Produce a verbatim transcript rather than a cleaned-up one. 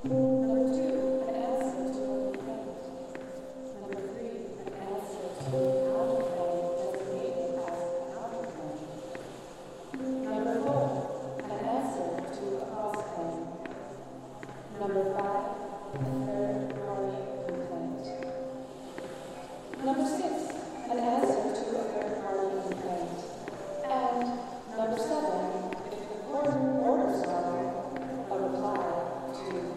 Number two, an answer to a complaint. Number three, an answer to an counterclaim designated as a counterclaim. Number four, an answer to a cross-claim. Number five, a third-party complaint. Number six, an answer to a third-party complaint. And number seven,